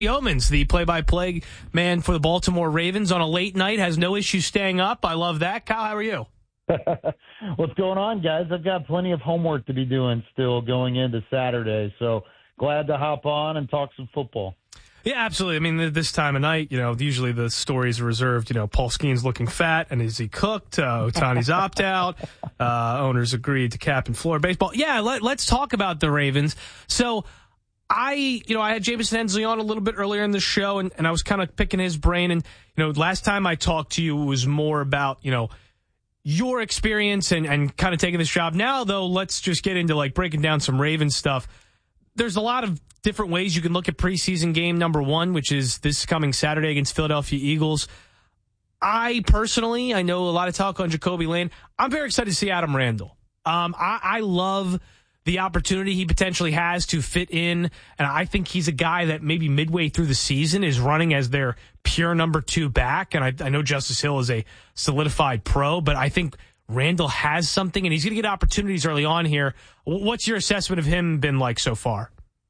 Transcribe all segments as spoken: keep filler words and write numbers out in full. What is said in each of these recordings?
Yeomans, the play-by-play man for the Baltimore Ravens, on a late night, has no issue staying up. I love that. Kyle, how are you? What's going on, guys? I've got plenty of homework to be doing still going into Saturday, so glad to hop on and talk some football. Yeah, absolutely. I mean, this time of night, you know, usually the stories are reserved. You know, Paul Skeens looking fat, and is he cooked? Uh, Otani's opt-out. Uh, owners agreed to cap and floor baseball. Yeah, let, let's talk about the Ravens. So, I, you know, I had Jamison Hensley on a little bit earlier in the show, and, and I was kind of picking his brain. And, you know, last time I talked to you was more about, you know, your experience and, and kind of taking this job. Now, though, let's just get into, like, breaking down some Ravens stuff. There's a lot of different ways you can look at preseason game number one, which is this coming Saturday against Philadelphia Eagles. I personally, I know a lot of talk on Jacoby Lane. I'm very excited to see Adam Randall. Um, I, I love the opportunity he potentially has to fit in, and I think he's a guy that maybe midway through the season is running as their pure number two back, and I, I know Justice Hill is a solidified pro, but I think Randall has something, and he's going to get opportunities early on here. What's your assessment of him been like so far?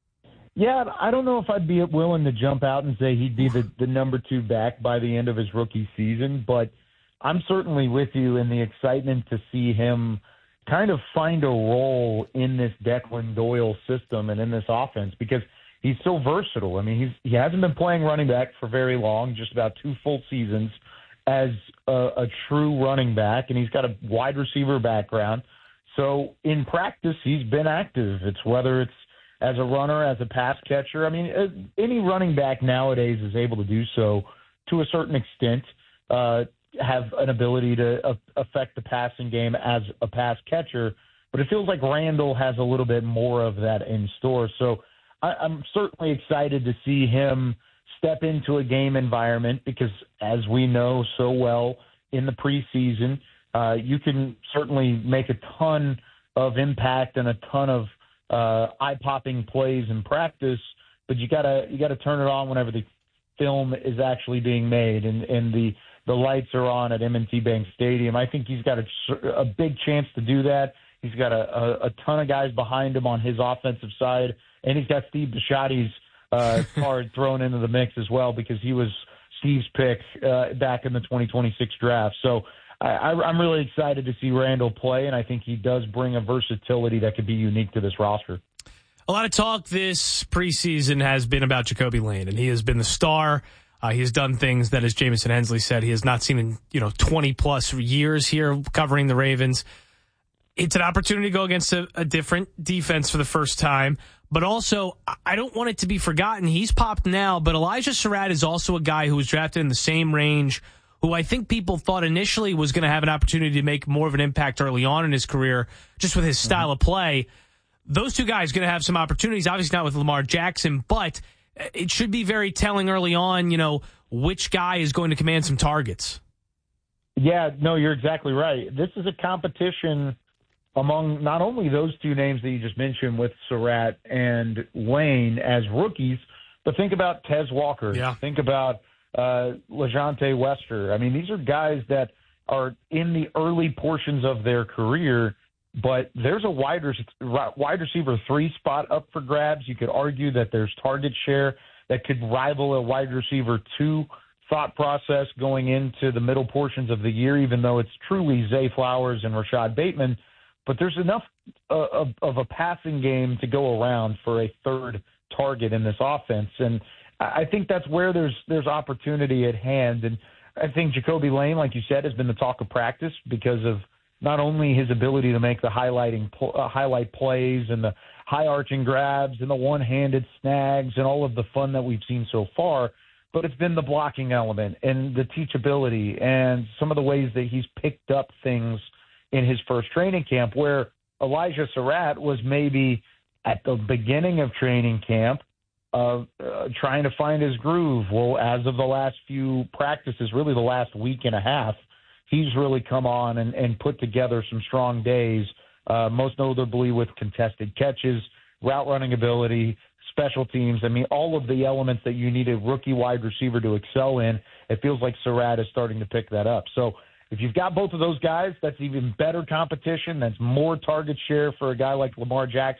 Yeah, I don't know if I'd be willing to jump out and say he'd be the, the number two back by the end of his rookie season, but I'm certainly with you in the excitement to see him kind of find a role in this Declan Doyle system and in this offense because he's so versatile. I mean, he's he hasn't been playing running back for very long, just about two full seasons as a, a true running back, and he's got a wide receiver background. So in practice, he's been active. It's whether it's as a runner, as a pass catcher. I mean, any running back nowadays is able to do so to a certain extent, uh, have an ability to uh, affect the passing game as a pass catcher, but it feels like Randall has a little bit more of that in store. So I, I'm certainly excited to see him step into a game environment because, as we know so well in the preseason, uh, you can certainly make a ton of impact and a ton of uh, eye-popping plays in practice, but you gotta you gotta turn it on whenever the film is actually being made and, and the the lights are on at M and T Bank Stadium. I think he's got a, a big chance to do that. He's got a, a, a ton of guys behind him on his offensive side, and he's got Steve Bisciotti's uh, card thrown into the mix as well because he was Steve's pick uh, back in the twenty twenty-six draft. So I, I'm really excited to see Randall play, and I think he does bring a versatility that could be unique to this roster. A lot of talk this preseason has been about Jacoby Lane, and he has been the star. Uh, he has done things that, as Jamison Hensley said, he has not seen in, you know, twenty plus years here covering the Ravens. It's an opportunity to go against a, a different defense for the first time, but also I don't want it to be forgotten. He's popped now, but Elijah Surratt is also a guy who was drafted in the same range, who I think people thought initially was going to have an opportunity to make more of an impact early on in his career, just with his style mm-hmm. of play. Those two guys are going to have some opportunities, obviously not with Lamar Jackson, but it should be very telling early on, you know, which guy is going to command some targets. Yeah, no, you're exactly right. This is a competition among not only those two names that you just mentioned with Surratt and Lane as rookies, but think about Tez Walker. Yeah. Think about uh, LeJounte Wester. I mean, these are guys that are in the early portions of their career, but there's a wide, rec- wide receiver three spot up for grabs. You could argue that there's target share that could rival a wide receiver two thought process going into the middle portions of the year, even though it's truly Zay Flowers and Rashad Bateman. But there's enough uh, of, of a passing game to go around for a third target in this offense. And I think that's where there's there's opportunity at hand. And I think Jacoby Lane, like you said, has been the talk of practice because of not only his ability to make the highlighting uh, highlight plays and the high arching grabs and the one-handed snags and all of the fun that we've seen so far, but it's been the blocking element and the teachability and some of the ways that he's picked up things in his first training camp, where Elijah Surratt was maybe at the beginning of training camp uh, uh, trying to find his groove. Well, as of the last few practices, really the last week and a half, he's really come on and, and put together some strong days, uh, most notably with contested catches, route running ability, special teams. I mean, all of the elements that you need a rookie wide receiver to excel in, it feels like Surratt is starting to pick that up. So if you've got both of those guys, that's even better competition. That's more target share for a guy like Lamar Jackson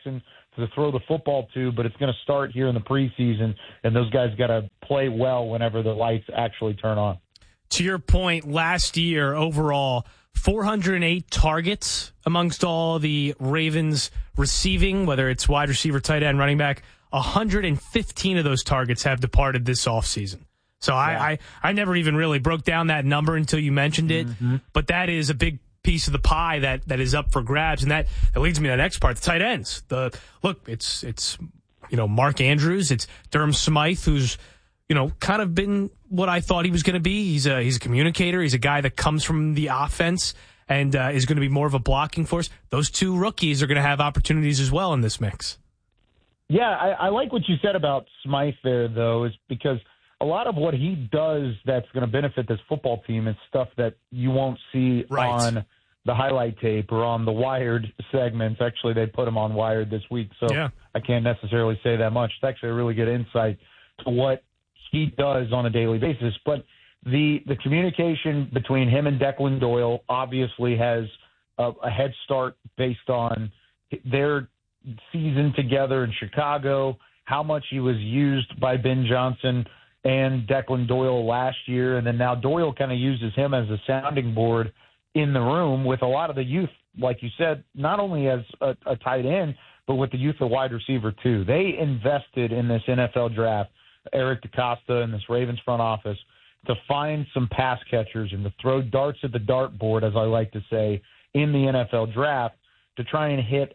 to throw the football to, but it's going to start here in the preseason, and those guys got to play well whenever the lights actually turn on. To your point, last year overall, four hundred eight targets amongst all the Ravens receiving, whether it's wide receiver, tight end, running back. one hundred fifteen of those targets have departed this offseason. So yeah. I, I, I never even really broke down that number until you mentioned it, mm-hmm. but that is a big piece of the pie that, that is up for grabs, and that, that leads me to the next part, the tight ends. The look, it's it's you know Mark Andrews, it's Durham Smythe, who's you know kind of been what I thought he was going to be. He's a he's a communicator. He's a guy that comes from the offense and uh, is going to be more of a blocking force. Those two rookies are going to have opportunities as well in this mix. Yeah, I, I like what you said about Smythe there, though, is because a lot of what he does that's going to benefit this football team is stuff that you won't see right. on the highlight tape or on the Wired segments. Actually, they put him on Wired this week, so yeah. I can't necessarily say that much. It's actually a really good insight to what he does on a daily basis. But the the communication between him and Declan Doyle obviously has a, a head start based on their season together in Chicago, how much he was used by Ben Johnson and Declan Doyle last year, and then now Doyle kind of uses him as a sounding board in the room with a lot of the youth, like you said, not only as a, a tight end, but with the youth of wide receiver too. They invested in this N F L draft, Eric DeCosta and this Ravens front office, to find some pass catchers and to throw darts at the dartboard, as I like to say, in the N F L draft to try and hit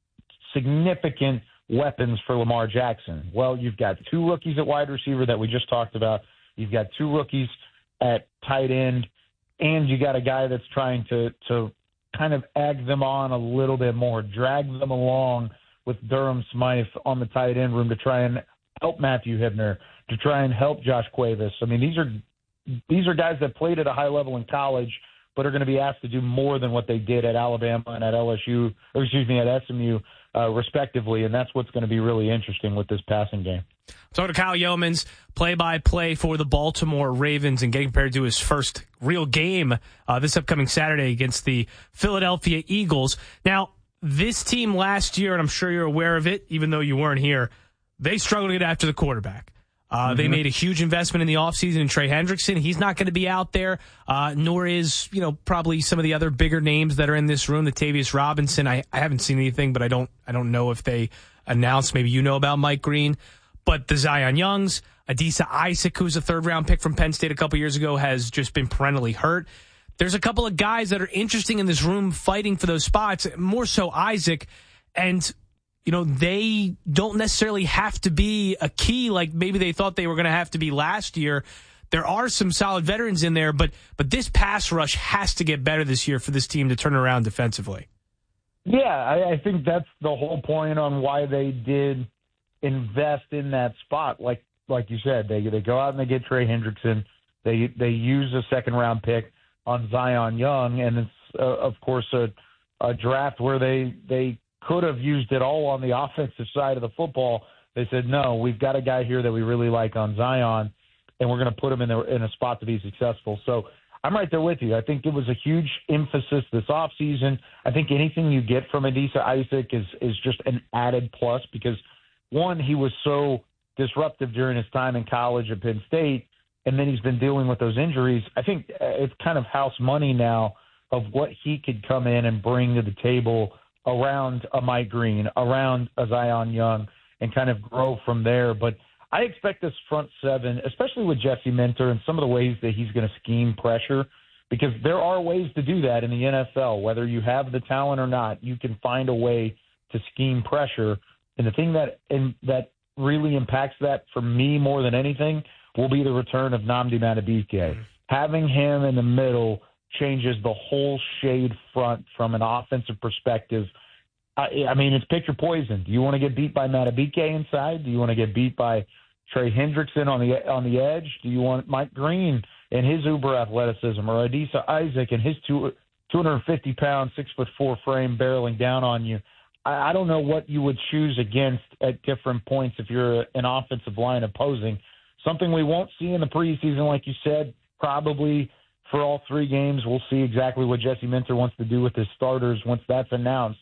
significant weapons for Lamar Jackson. Well, you've got two rookies at wide receiver that we just talked about. You've got two rookies at tight end, and you got a guy that's trying to to kind of egg them on a little bit more, drag them along with Durham Smythe on the tight end room to try and help Matthew Hibner, to try and help Josh Cuevas. I mean, these are these are guys that played at a high level in college, but are going to be asked to do more than what they did at Alabama and at L S U, or excuse me, at S M U, uh, respectively, and that's what's going to be really interesting with this passing game. So to Kyle Yeomans, play-by-play for the Baltimore Ravens, and getting prepared to his first real game uh, this upcoming Saturday against the Philadelphia Eagles. Now, this team last year, and I'm sure you're aware of it, even though you weren't here, they struggled to get after the quarterback. Uh, mm-hmm. They made a huge investment in the offseason in Trey Hendrickson. He's not going to be out there, uh, nor is, you know, probably some of the other bigger names that are in this room. Latavius Robinson, I, I haven't seen anything, but I don't I don't know if they announced. Maybe you know about Mike Green. But the Zion Youngs, Adisa Isaac, who's a third-round pick from Penn State a couple years ago, has just been perennially hurt. There's a couple of guys that are interesting in this room fighting for those spots, more so Isaac, and you know, they don't necessarily have to be a key like maybe they thought they were going to have to be last year. There are some solid veterans in there, but but this pass rush has to get better this year for this team to turn around defensively. Yeah, I, I think that's the whole point on why they did invest in that spot. Like like you said, they they go out and they get Trey Hendrickson. They they use a second round pick on Zion Young, and it's uh, of course a, a draft where they they. could have used it all on the offensive side of the football. They said, no, we've got a guy here that we really like on Zion, and we're going to put him in, the, in a spot to be successful. So I'm right there with you. I think it was a huge emphasis this offseason. I think anything you get from Adisa Isaac is, is just an added plus because, one, he was so disruptive during his time in college at Penn State, and then he's been dealing with those injuries. I think it's kind of house money now of what he could come in and bring to the table around a Mike Green, around a Zion Young, and kind of grow from there. But I expect this front seven, especially with Jesse Minter and some of the ways that he's going to scheme pressure, because there are ways to do that in the N F L. Whether you have the talent or not, you can find a way to scheme pressure. And the thing that and that really impacts that for me more than anything will be the return of Nnamdi Madubuike. Mm-hmm. Having him in the middle changes the whole shade front from an offensive perspective. I, I mean, it's pick your poison. Do you want to get beat by Madubuike inside? Do you want to get beat by Trey Hendrickson on the on the edge? Do you want Mike Green and his uber athleticism, or Adisa Isaac and his two, 250-pound, six foot four frame barreling down on you? I, I don't know what you would choose against at different points if you're an offensive line opposing. Something we won't see in the preseason, like you said, probably – for all three games. We'll see exactly what Jesse Minter wants to do with his starters once that's announced.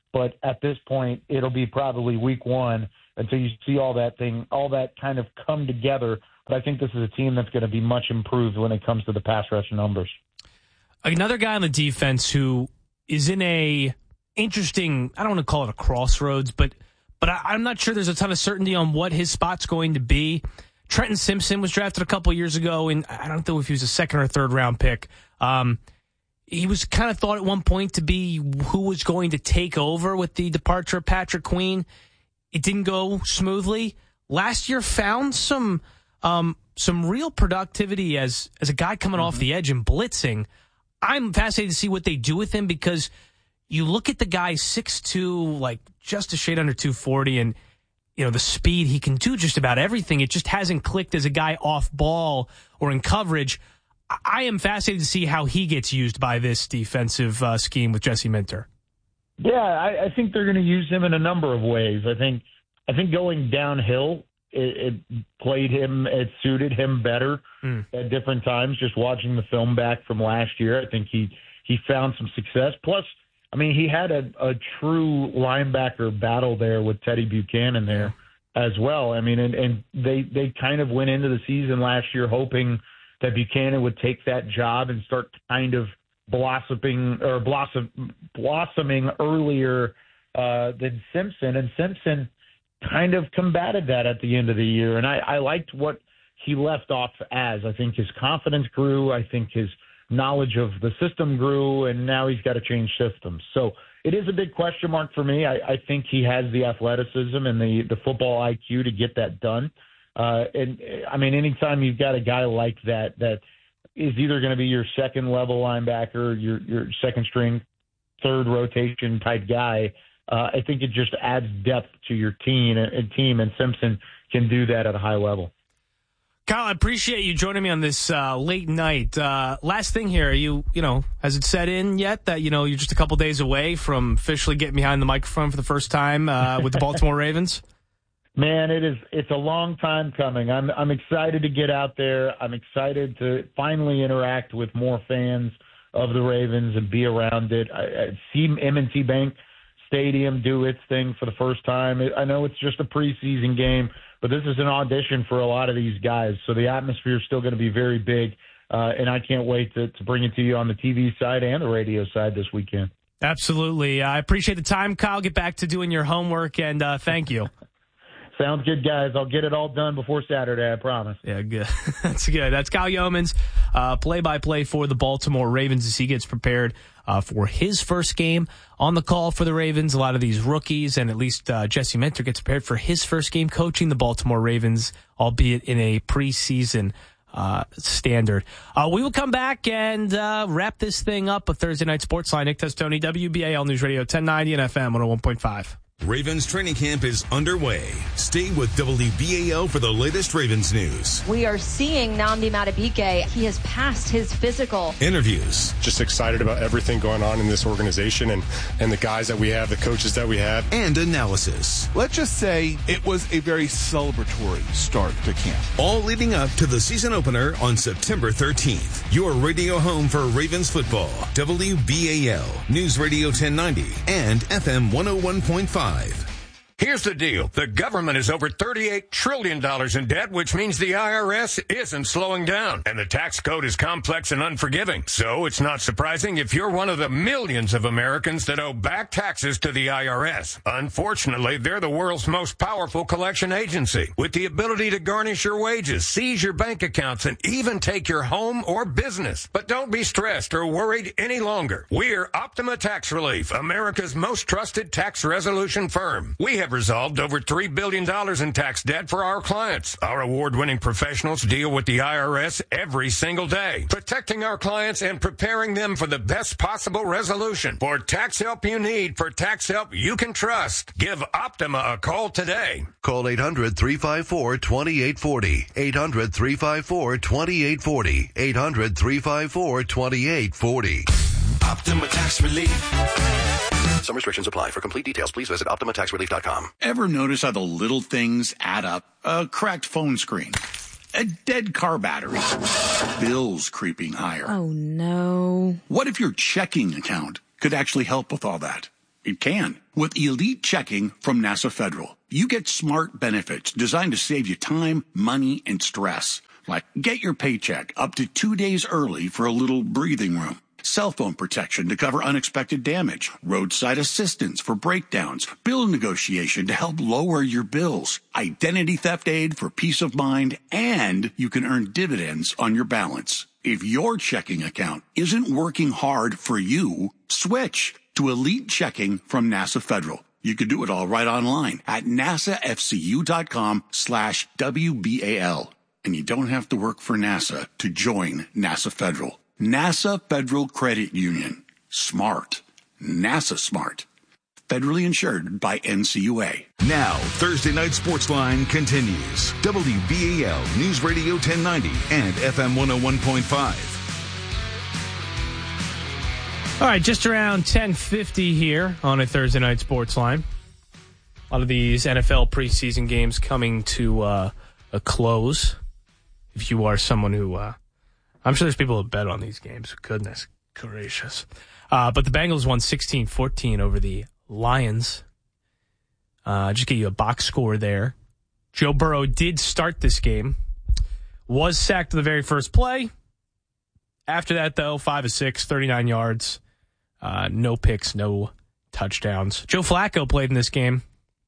But at this point, it'll be probably week one until you see all that thing, all that kind of come together. But I think this is a team that's going to be much improved when it comes to the pass rush numbers. Another guy on the defense who is in a interesting, I don't want to call it a crossroads, but but I, I'm not sure there's a ton of certainty on what his spot's going to be. Trenton Simpson was drafted a couple years ago, and I don't know if he was a second or third round pick. Um, he was kind of thought at one point to be who was going to take over with the departure of Patrick Queen. It didn't go smoothly. Last year found some um, some real productivity as as a guy coming mm-hmm. off the edge and blitzing. I'm fascinated to see what they do with him because you look at the guy six two, like just a shade under two forty, and you know the speed, he can do just about everything. It just hasn't clicked as a guy off ball or in coverage. I am fascinated to see how he gets used by this defensive uh, scheme with Jesse Minter. Yeah, I, I think they're going to use him in a number of ways. I think I think going downhill, it, it played him, it suited him better mm. at different times. Just watching the film back from last year, I think he, he found some success. Plus, I mean, he had a, a true linebacker battle there with Teddy Buchanan there as well. I mean, and, and they, they kind of went into the season last year hoping that Buchanan would take that job and start kind of blossoming or blossom blossoming earlier uh, than Simpson. And Simpson kind of combated that at the end of the year. And I, I liked what he left off as. I think his confidence grew. I think his knowledge of the system grew, and now he's got to change systems. So it is a big question mark for me. I, I think he has the athleticism and the, the football I Q to get that done. Uh, and I mean, anytime you've got a guy like that, that is either going to be your second level linebacker, your, your second string, third rotation type guy, uh, I think it just adds depth to your team and team. And Simpson can do that at a high level. Kyle, I appreciate you joining me on this uh, late night. Uh, last thing here, you you know, has it set in yet that, you know, you're just a couple days away from officially getting behind the microphone for the first time uh, with the Baltimore Ravens? Man, it is. It's a long time coming. I'm I'm excited to get out there. I'm excited to finally interact with more fans of the Ravens and be around it. I, I see M and T Bank Stadium do its thing for the first time. I know it's just a preseason game, but this is an audition for a lot of these guys. So the atmosphere is still going to be very big, uh, and I can't wait to, to bring it to you on the T V side and the radio side this weekend. Absolutely. I appreciate the time, Kyle. Get back to doing your homework, and uh, thank you. Sounds good, guys. I'll get it all done before Saturday, I promise. Yeah, good. That's good. That's Kyle Yeomans, uh, play-by-play for the Baltimore Ravens as he gets prepared uh, for his first game on the call for the Ravens. A lot of these rookies, and at least uh, Jesse Minter gets prepared for his first game coaching the Baltimore Ravens, albeit in a preseason uh, standard. Uh, we will come back and uh, wrap this thing up. A Thursday Night Sports Line. Nick Testoni, W B A L News Radio, ten ninety and F M one oh one point five. Ravens training camp is underway. Stay with W B A L for the latest Ravens news. We are seeing Nnamdi Madubuike. He has passed his physical. Interviews. Just excited about everything going on in this organization and, and the guys that we have, the coaches that we have. And analysis. Let's just say it was a very celebratory start to camp. All leading up to the season opener on September thirteenth. Your radio home for Ravens football. W B A L, News Radio ten ninety, and F M one oh one point five. Here's the deal. The government is over thirty-eight trillion dollars in debt, which means the I R S isn't slowing down. And the tax code is complex and unforgiving. So it's not surprising if you're one of the millions of Americans that owe back taxes to the I R S. Unfortunately, they're the world's most powerful collection agency, with the ability to garnish your wages, seize your bank accounts, and even take your home or business. But don't be stressed or worried any longer. We're Optima Tax Relief, America's most trusted tax resolution firm. We have resolved over three billion dollars in tax debt for our clients. Our award-winning professionals deal with the I R S every single day, protecting our clients and preparing them for the best possible resolution. For tax help you need, for tax help you can trust, give Optima a call today. Call eight hundred, three five four, two eight four zero, eight hundred, three five four, two eight four zero, eight hundred, three five four, two eight four zero. Optima Tax Relief. Some restrictions apply. For complete details, please visit optima tax relief dot com. Ever notice how the little things add up? A cracked phone screen, a dead car battery, bills creeping higher. Oh, no. What if your checking account could actually help with all that? It can. With Elite Checking from NASA Federal, you get smart benefits designed to save you time, money, and stress. Like get your paycheck up to two days early for a little breathing room. Cell phone protection to cover unexpected damage. Roadside assistance for breakdowns. Bill negotiation to help lower your bills. Identity theft aid for peace of mind. And you can earn dividends on your balance. If your checking account isn't working hard for you, switch to Elite Checking from NASA Federal. You can do it all right online at nasafcu.com slash WBAL. And you don't have to work for NASA to join NASA Federal. NASA Federal Credit Union. Smart. NASA smart. Federally insured by N C U A. Now, Thursday Night Sportsline continues. W B A L News Radio ten ninety and F M one oh one point five. All right, just around ten fifty here on a Thursday Night Sportsline. A lot of these N F L preseason games coming to uh, a close. If you are someone who... Uh, I'm sure there's people who bet on these games. Goodness gracious. Uh, but the Bengals won sixteen fourteen over the Lions. Uh, just get you a box score there. Joe Burrow did start this game. Was sacked to the very first play. After that, though, five of six, thirty-nine yards. Uh, no picks, no touchdowns. Joe Flacco played in this game.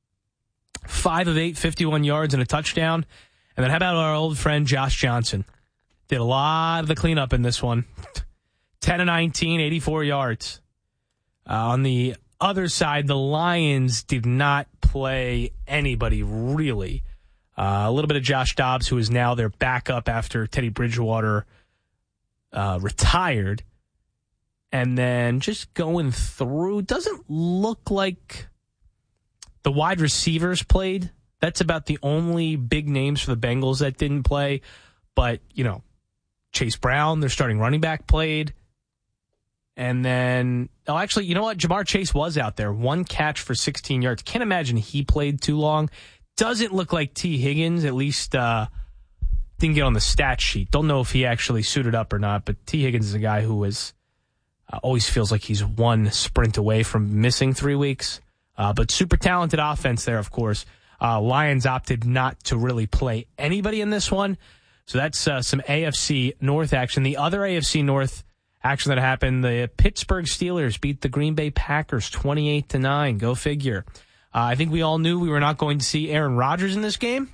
five of eight, fifty-one yards and a touchdown. And then how about our old friend Josh Johnson? Did a lot of the cleanup in this one. ten of nineteen, eighty-four yards. Uh, on the other side, the Lions did not play anybody, really. Uh, a little bit of Josh Dobbs, who is now their backup after Teddy Bridgewater uh, retired. And then just going through, doesn't look like the wide receivers played. That's about the only big names for the Bengals that didn't play. But, you know, Chase Brown, their starting running back, played. And then, oh, actually, you know what? Jamar Chase was out there. One catch for sixteen yards. Can't imagine he played too long. Doesn't look like T. Higgins, at least uh, didn't get on the stat sheet. Don't know if he actually suited up or not, but T. Higgins is a guy who is, uh, always feels like he's one sprint away from missing three weeks. Uh, but super talented offense there, of course. Uh, Lions opted not to really play anybody in this one. So that's uh, some A F C North action. The other A F C North action that happened, the Pittsburgh Steelers beat the Green Bay Packers twenty-eight to nine. Go figure. Uh, I think we all knew we were not going to see Aaron Rodgers in this game.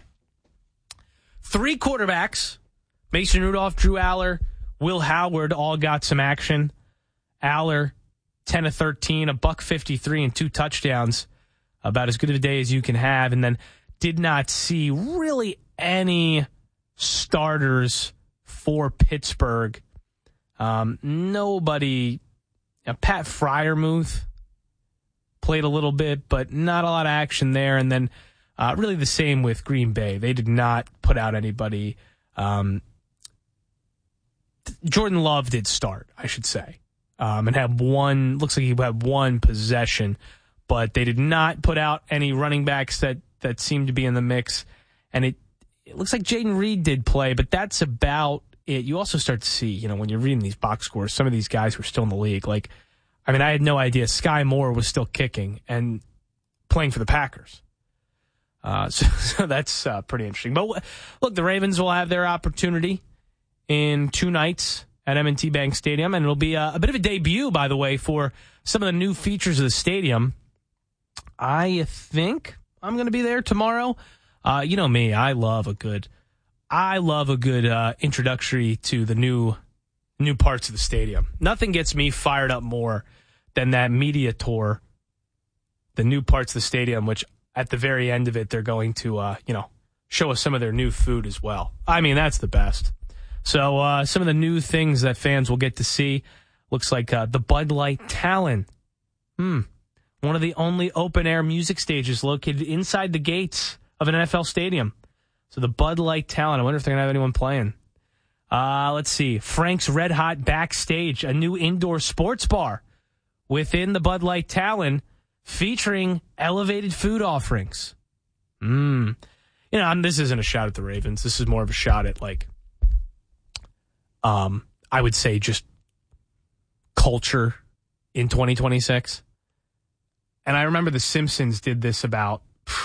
Three quarterbacks, Mason Rudolph, Drew Aller, Will Howard, all got some action. Aller, ten of thirteen, a buck fifty-three, and two touchdowns. About as good of a day as you can have. And then did not see really any starters for Pittsburgh. Um, nobody. Uh, Pat Freiermuth played a little bit, but not a lot of action there. And then uh, really the same with Green Bay. They did not put out anybody. Um, Jordan Love did start, I should say, um, and had one. Looks like he had one possession, but they did not put out any running backs that that seemed to be in the mix. And it it looks like Jaden Reed did play, but that's about it. You also start to see, you know, when you're reading these box scores, some of these guys who are still in the league. Like, I mean, I had no idea Sky Moore was still kicking and playing for the Packers. Uh, so, so that's uh, pretty interesting. But look, the Ravens will have their opportunity in two nights at M and T Bank Stadium, and it'll be a, a bit of a debut, by the way, for some of the new features of the stadium. I think I'm going to be there tomorrow. Uh, you know me, I love a good, I love a good uh, introductory to the new, new parts of the stadium. Nothing gets me fired up more than that media tour, the new parts of the stadium, which at the very end of it, they're going to, uh, you know, show us some of their new food as well. I mean, that's the best. So uh, some of the new things that fans will get to see looks like uh, the Bud Light Talon. Hmm. One of the only open-air music stages located inside the gates of an N F L stadium. So the Bud Light Talon. I wonder if they're going to have anyone playing. Uh, let's see. Frank's Red Hot Backstage, a new indoor sports bar within the Bud Light Talon featuring elevated food offerings. Mm. You know, I'm, this isn't a shot at the Ravens. This is more of a shot at, like, um, I would say just culture in twenty twenty-six. And I remember The Simpsons did this about,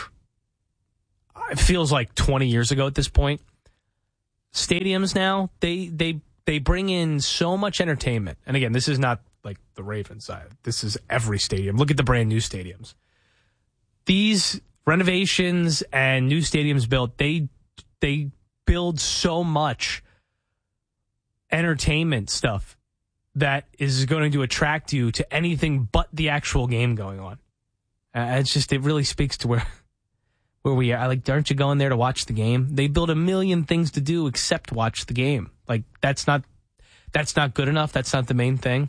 it feels like twenty years ago at this point. Stadiums now, they they they bring in so much entertainment. And again, this is not like the Ravens side. This is every stadium. Look at the brand new stadiums. These renovations and new stadiums built, they they build so much entertainment stuff that is going to attract you to anything but the actual game going on. Uh, it's just, it really speaks to where where we are. Like, aren't you going there to watch the game? They build a million things to do except watch the game. Like, that's not that's not good enough. That's not the main thing.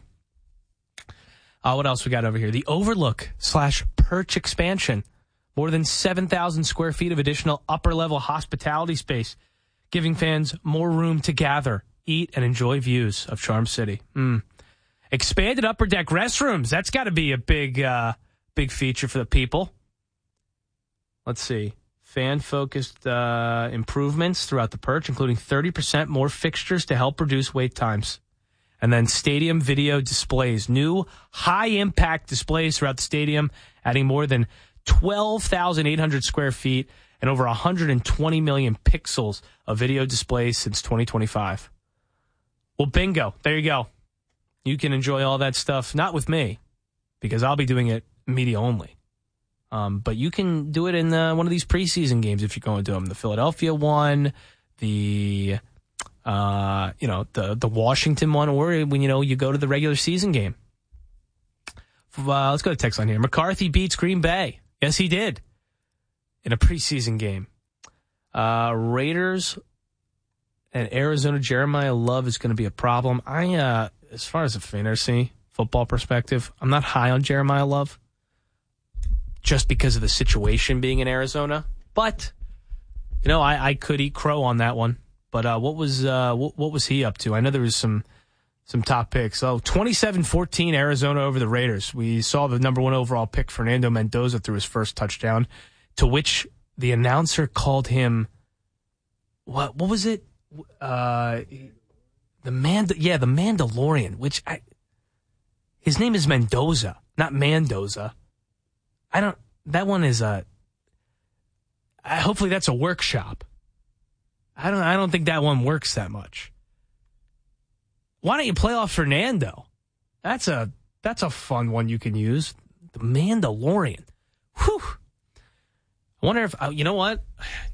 Uh, what else we got over here? The Overlook slash Perch expansion. More than seven thousand square feet of additional upper-level hospitality space, giving fans more room to gather, eat, and enjoy views of Charm City. Mm. Expanded upper deck restrooms. That's got to be a big, uh, big feature for the people. Let's see. Fan-focused uh, improvements throughout the Perch, including thirty percent more fixtures to help reduce wait times. And then stadium video displays. New high-impact displays throughout the stadium, adding more than twelve thousand eight hundred square feet and over one hundred twenty million pixels of video displays since twenty twenty-five. Well, bingo. There you go. You can enjoy all that stuff, not with me, because I'll be doing it media only. Um, but you can do it in uh, one of these preseason games if you're going to them. The Philadelphia one, the uh, you know the the Washington one, or when you know you go to the regular season game. Uh, let's go to the text line here. McCarthy beats Green Bay. Yes, he did in a preseason game. Uh, Raiders and Arizona, Jeremiah Love is going to be a problem. I, uh, as far as a fantasy football perspective, I'm not high on Jeremiah Love just because of the situation being in Arizona. But, you know, I, I could eat crow on that one. But uh, what was uh, what, what was he up to? I know there was some some top picks. Oh, twenty-seven fourteen Arizona over the Raiders. We saw the number one overall pick, Fernando Mendoza, threw his first touchdown, to which the announcer called him, what What was it? Uh, the Mand- yeah, the Mandalorian, which I, his name is Mendoza, not Mendoza. I don't, that one is a, I, hopefully that's a workshop. I don't, I don't think that one works that much. Why don't you play off Fernando? That's a, that's a fun one you can use. The Mandalorian. Whew. I wonder if, you know what?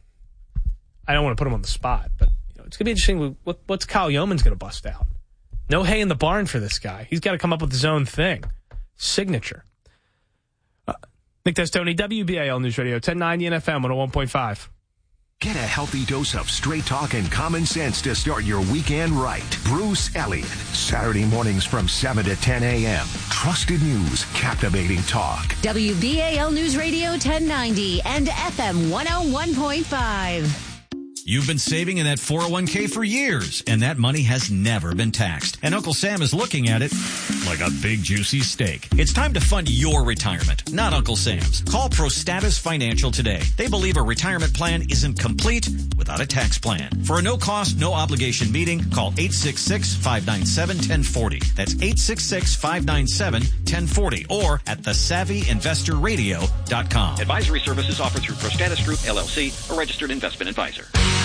I don't want to put him on the spot, but you know, it's going to be interesting. What, what's Kyle Yeoman's going to bust out? No hay in the barn for this guy. He's got to come up with his own thing. Signature. Uh, Nick Testoni, W B A L News Radio, ten ninety N F M, one oh one point five. Get a healthy dose of straight talk and common sense to start your weekend right. Bruce Elliott, Saturday mornings from seven to ten a.m. Trusted news, captivating talk. W B A L News Radio ten ninety and F M one oh one point five. You've been saving in that four oh one k for years, and that money has never been taxed. And Uncle Sam is looking at it like a big, juicy steak. It's time to fund your retirement, not Uncle Sam's. Call ProStatus Financial today. They believe a retirement plan isn't complete without a tax plan. For a no-cost, no-obligation meeting, call eight six six, five nine seven, one oh four oh. That's eight six six, five nine seven, one oh four oh or at the savvy investor radio dot com. Advisory services offered through ProStatus Group, L L C, a registered investment advisor.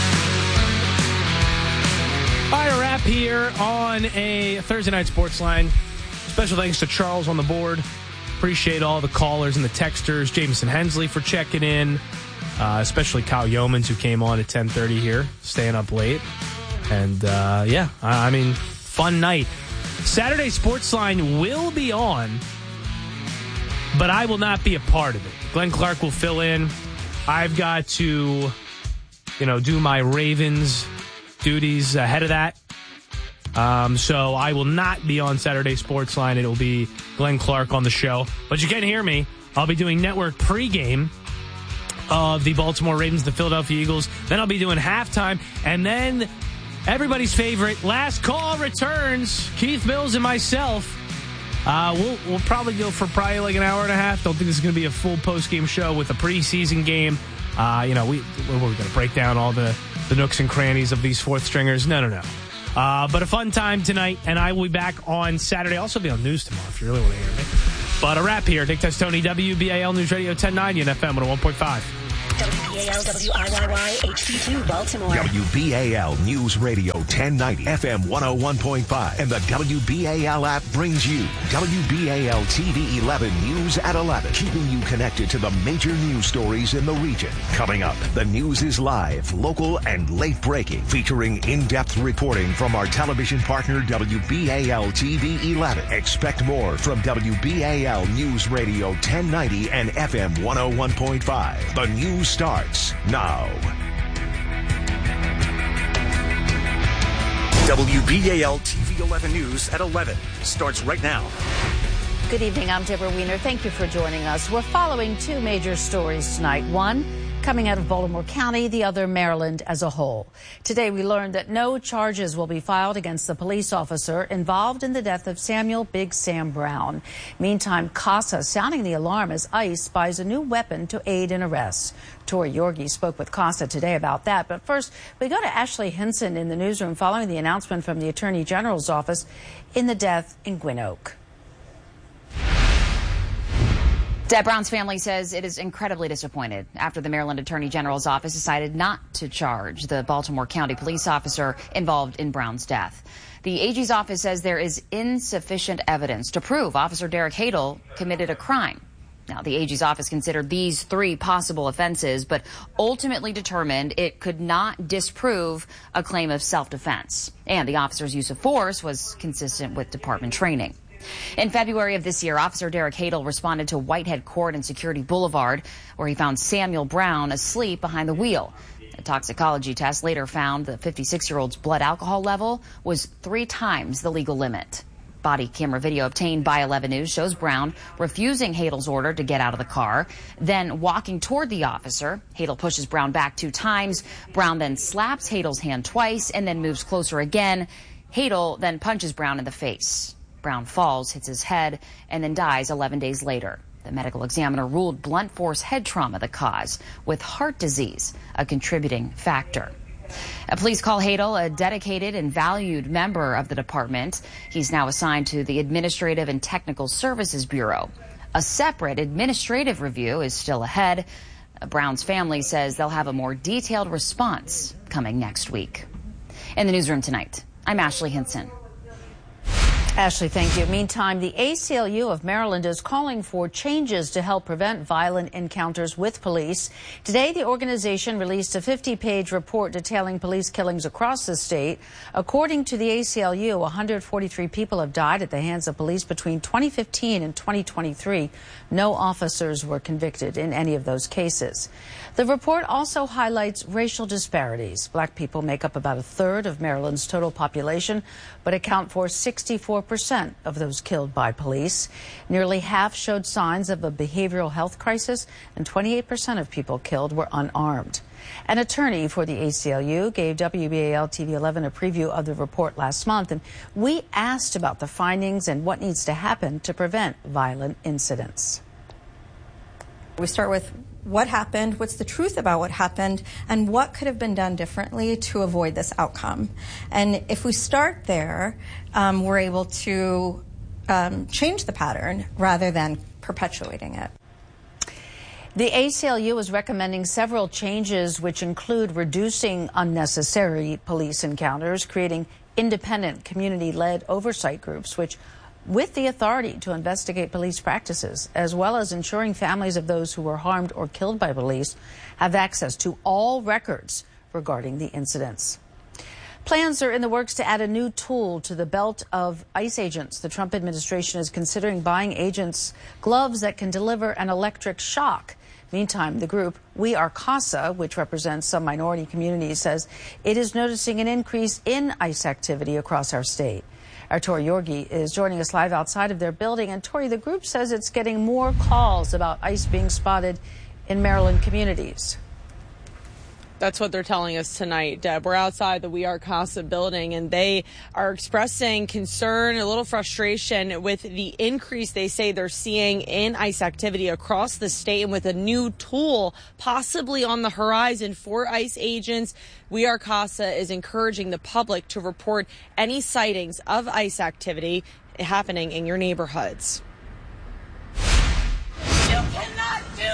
All right, a wrap here on a Thursday night sports line. Special thanks to Charles on the board. Appreciate all the callers and the texters. Jameson Hensley for checking in, uh, especially Kyle Yeomans, who came on at ten thirty here, staying up late. And, uh, yeah, I, I mean, fun night. Saturday Sports Line will be on, but I will not be a part of it. Glenn Clark will fill in. I've got to, you know, do my Ravens duties ahead of that. Um, so I will not be on Saturday Sports Line. It will be Glenn Clark on the show. But you can hear me. I'll be doing network pregame of the Baltimore Ravens, the Philadelphia Eagles. Then I'll be doing halftime. And then everybody's favorite, Last Call returns. Keith Mills and myself. Uh, we'll, we'll probably go for probably like an hour and a half. Don't think this is going to be a full post-game show with a preseason game. Uh, you know, we, we're going to break down all the the nooks and crannies of these fourth stringers. No, no, no. Uh, but a fun time tonight, and I will be back on Saturday. I'll also be on news tomorrow if you really want to hear me. But a wrap here. Dick Testoni, W B A L News Radio ten ninety and F M one oh one point five. W B A L W I Y Y H D two Baltimore. W B A L News Radio ten ninety, F M one oh one point five, and the W B A L app brings you W B A L T V eleven News at eleven, keeping you connected to the major news stories in the region. Coming up, the news is live, local, and late breaking, featuring in-depth reporting from our television partner W B A L T V eleven. Expect more from W B A L News Radio ten ninety and F M one oh one point five. The news starts now. W B A L T V eleven News at eleven starts right now. Good evening, I'm Deborah Wiener. Thank you for joining us. We're following two major stories tonight. One coming out of Baltimore County, the other Maryland as a whole. Today we learned that no charges will be filed against the police officer involved in the death of Samuel Big Sam Brown. Meantime, CASA sounding the alarm as ICE buys a new weapon to aid in arrests. Tori Yorgi spoke with CASA today about that. But first, we go to Ashley Hinson in the newsroom following the announcement from the Attorney General's office in the death in Gwynn Oak. Deb Brown's family says it is incredibly disappointed after the Maryland Attorney General's office decided not to charge the Baltimore County police officer involved in Brown's death. The A G's office says there is insufficient evidence to prove Officer Derek Hadel committed a crime. Now, the A G's office considered these three possible offenses, but ultimately determined it could not disprove a claim of self-defense. And the officer's use of force was consistent with department training. In February of this year, Officer Derek Hadel responded to Whitehead Court and Security Boulevard, where he found Samuel Brown asleep behind the wheel. A toxicology test later found the fifty-six-year-old's blood alcohol level was three times the legal limit. Body camera video obtained by eleven News shows Brown refusing Hadel's order to get out of the car, then walking toward the officer. Hadel pushes Brown back two times. Brown then slaps Hadel's hand twice and then moves closer again. Hadel then punches Brown in the face. Brown falls, hits his head, and then dies eleven days later. The medical examiner ruled blunt force head trauma the cause, with heart disease a contributing factor. A police call Hadel a dedicated and valued member of the department. He's now assigned to the Administrative and Technical Services Bureau. A separate administrative review is still ahead. Brown's family says they'll have a more detailed response coming next week. In the newsroom tonight, I'm Ashley Hinson. Ashley, thank you. Meantime, the A C L U of Maryland is calling for changes to help prevent violent encounters with police. Today, the organization released a fifty-page report detailing police killings across the state. According to the A C L U, one hundred forty-three people have died at the hands of police between twenty fifteen and twenty twenty-three. No officers were convicted in any of those cases. The report also highlights racial disparities. Black people make up about a third of Maryland's total population, but account for sixty-four percent of those killed by police. Nearly half showed signs of a behavioral health crisis, and twenty-eight percent of people killed were unarmed. An attorney for the A C L U gave W B A L T V eleven a preview of the report last month, and we asked about the findings and what needs to happen to prevent violent incidents. We start with what happened, what's the truth about what happened, and what could have been done differently to avoid this outcome. And if we start there, um, we're able to um, change the pattern rather than perpetuating it. The A C L U is recommending several changes, which include reducing unnecessary police encounters, creating independent community-led oversight groups, which with the authority to investigate police practices, as well as ensuring families of those who were harmed or killed by police have access to all records regarding the incidents. Plans are in the works to add a new tool to the belt of ICE agents. The Trump administration is considering buying agents gloves that can deliver an electric shock. Meantime, the group We Are CASA, which represents some minority communities, says it is noticing an increase in ICE activity across our state. Our Tori Yorgi is joining us live outside of their building. And Tori, the group says it's getting more calls about ICE being spotted in Maryland communities. That's what they're telling us tonight, Deb. We're outside the We Are CASA building, and they are expressing concern, a little frustration with the increase they say they're seeing in ICE activity across the state, and with a new tool possibly on the horizon for ICE agents. We Are CASA is encouraging the public to report any sightings of ICE activity happening in your neighborhoods.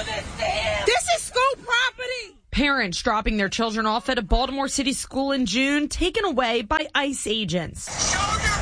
This is school property. Parents dropping their children off at a Baltimore City school in June, taken away by ICE agents.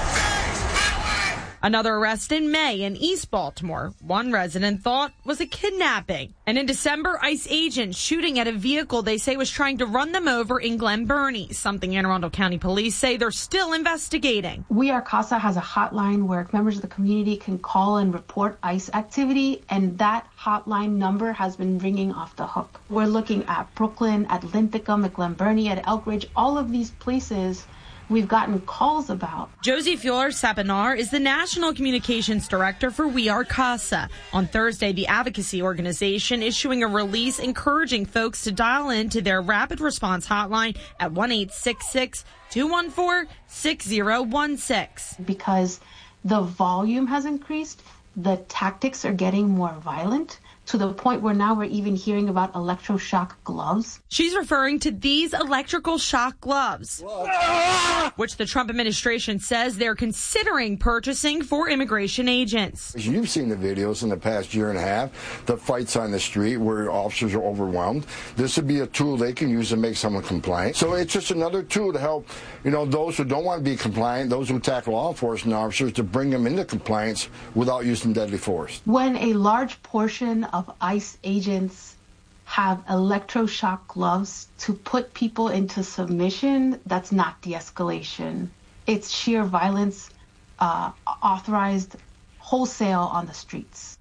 Another arrest in May in East Baltimore. One resident thought was a kidnapping. And in December, ICE agents shooting at a vehicle they say was trying to run them over in Glen Burnie, something Anne Arundel County Police say they're still investigating. We Are CASA has a hotline where members of the community can call and report ICE activity, and that hotline number has been ringing off the hook. We're looking at Brooklyn, at Linthicum, at Glen Burnie, at Elkridge, all of these places we've gotten calls about. Josie Fior-Sapinar is the National Communications Director for We Are CASA. On Thursday, the advocacy organization issuing a release encouraging folks to dial into their rapid response hotline at one eight six six, two one four, six zero one six. Because the volume has increased, the tactics are getting more violent, to the point where now we're even hearing about electroshock gloves. She's referring to these electrical shock gloves, which the Trump administration says they're considering purchasing for immigration agents. You've seen the videos in the past year and a half, the fights on the street where officers are overwhelmed. This would be a tool they can use to make someone compliant. So it's just another tool to help, you know, those who don't want to be compliant, those who attack law enforcement officers, to bring them into compliance without using deadly force. When a large portion of of ICE agents have electroshock gloves to put people into submission, that's not de-escalation. It's sheer violence, uh, authorized wholesale on the streets.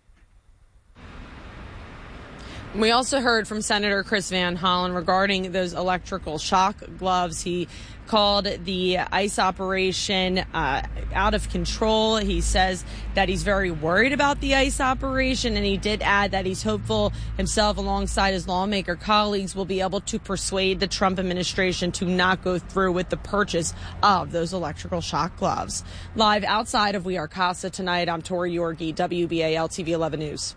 We also heard from Senator Chris Van Hollen regarding those electrical shock gloves. He called the ICE operation uh, out of control. He says that he's very worried about the ICE operation, and he did add that he's hopeful himself, alongside his lawmaker colleagues, will be able to persuade the Trump administration to not go through with the purchase of those electrical shock gloves. Live outside of We Are CASA tonight, I'm Tori Yorgi, W B A L T V eleven News.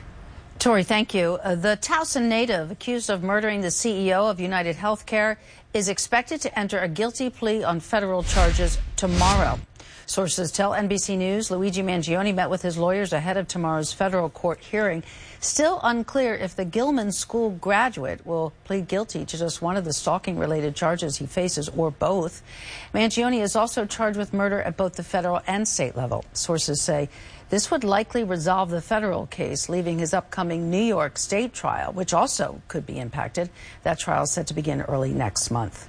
Tori, thank you. Uh, the Towson native accused of murdering the C E O of United Healthcare is expected to enter a guilty plea on federal charges tomorrow. Sources tell N B C News Luigi Mangione met with his lawyers ahead of tomorrow's federal court hearing. Still unclear if the Gilman School graduate will plead guilty to just one of the stalking-related charges he faces, or both. Mangione is also charged with murder at both the federal and state level. Sources say this would likely resolve the federal case, leaving his upcoming New York State trial, which also could be impacted. That trial is set to begin early next month.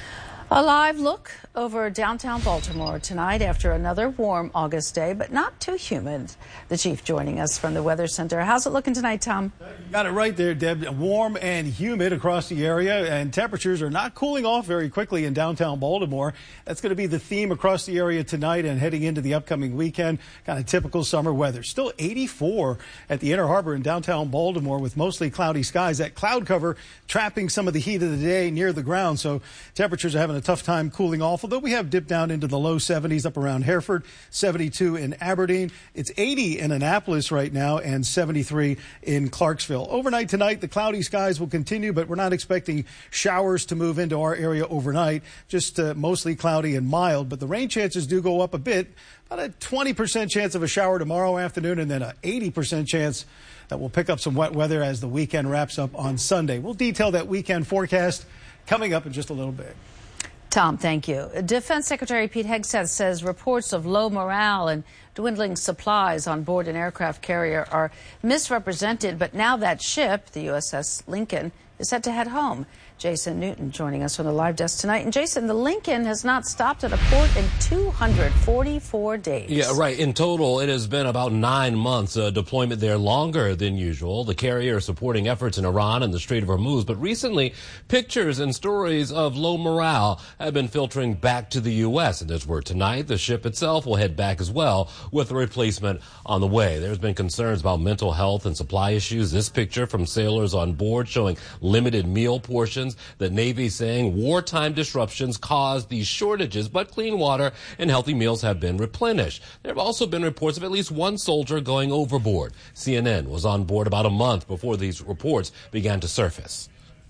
A live look over downtown Baltimore tonight after another warm August day, but not too humid. The chief joining us from the Weather Center. How's it looking tonight, Tom? You got it right there, Deb. Warm and humid across the area, and temperatures are not cooling off very quickly in downtown Baltimore. That's going to be the theme across the area tonight and heading into the upcoming weekend. Kind of typical summer weather. Still eighty-four at the Inner Harbor in downtown Baltimore with mostly cloudy skies. That cloud cover trapping some of the heat of the day near the ground, so temperatures are having a tough time cooling off, although we have dipped down into the low seventies up around Hereford, seventy-two in Aberdeen. It's eighty in Annapolis right now and seventy-three in Clarksville. Overnight tonight, the cloudy skies will continue, but we're not expecting showers to move into our area overnight. Just uh, mostly cloudy and mild, but the rain chances do go up a bit. About a twenty percent chance of a shower tomorrow afternoon, and then an eighty percent chance that we'll pick up some wet weather as the weekend wraps up on Sunday. We'll detail that weekend forecast coming up in just a little bit. Tom, thank you. Defense Secretary Pete Hegseth says reports of low morale and dwindling supplies on board an aircraft carrier are misrepresented, but now that ship, the U S S Lincoln, is set to head home. Jason Newton joining us from the live desk tonight. And Jason, the Lincoln has not stopped at a port in two hundred forty-four days. Yeah, right. In total, it has been about nine months. Uh, deployment there longer than usual. The carrier is supporting efforts in Iran and the Strait of Hormuz. But recently, pictures and stories of low morale have been filtering back to the U S. And there's word tonight the ship itself will head back as well with a replacement on the way. There's been concerns about mental health and supply issues. This picture from sailors on board showing limited meal portions. The Navy saying wartime disruptions caused these shortages, but clean water and healthy meals have been replenished. There have also been reports of at least one soldier going overboard. C N N was on board about a month before these reports began to surface.